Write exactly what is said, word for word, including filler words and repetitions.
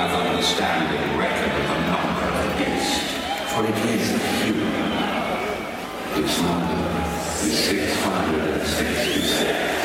have understanding reckon the number of the beast, for it is human. Its number is six hundred sixty-six.